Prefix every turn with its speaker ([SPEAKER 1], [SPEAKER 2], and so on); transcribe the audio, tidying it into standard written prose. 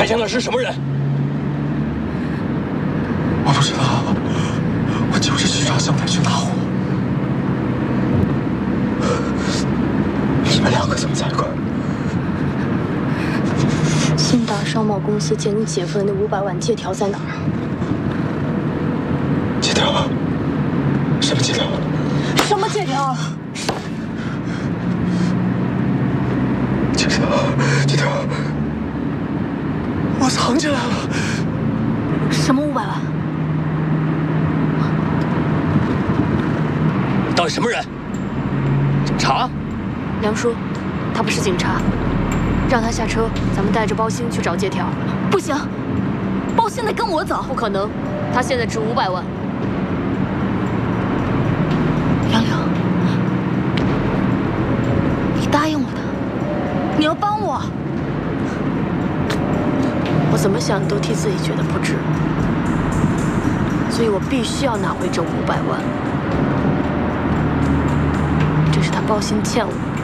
[SPEAKER 1] 带枪的是什么人？
[SPEAKER 2] 我不知道，我就是去找小美去拿货。你们两个怎么在一块？
[SPEAKER 3] 信达商贸公司借你姐夫的那500万借条在哪儿？
[SPEAKER 2] 借条？什么借条？
[SPEAKER 3] 什么借条？
[SPEAKER 2] 借条，我藏起来了。
[SPEAKER 3] 什么500万？
[SPEAKER 1] 到底什么人？警察？
[SPEAKER 3] 梁叔，他不是警察，让他下车，咱们带着包鑫去找借条。不行，包鑫得跟我走。不可能，他现在值500万。梁玲，你答应我的，你要帮我。我怎么想都替自己觉得不值，所以我必须要拿回这500万。这是他包鑫欠我的。